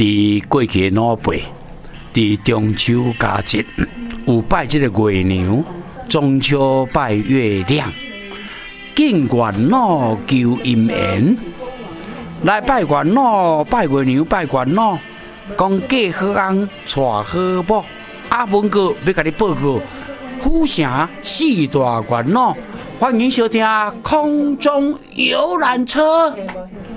伫过去的老辈，伫中秋佳节有拜这个月娘，中秋拜月亮，敬元老求姻缘。来拜元老、拜月娘、拜元老，讲嫁好翁、娶好某。阿文哥要甲你报告，府城四大元老，欢迎收听空中游览车。